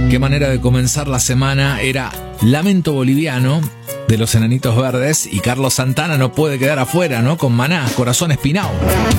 Qué manera de comenzar la semana. Era Lamento Boliviano de los Enanitos Verdes, y Carlos Santana no puede quedar afuera, ¿no? Con Maná, Corazón Espinao.